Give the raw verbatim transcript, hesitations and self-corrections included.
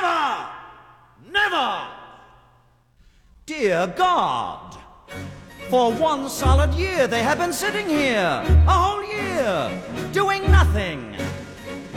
Never! Never! Dear God, for one solid year they have been sitting here, a whole year, doing nothing.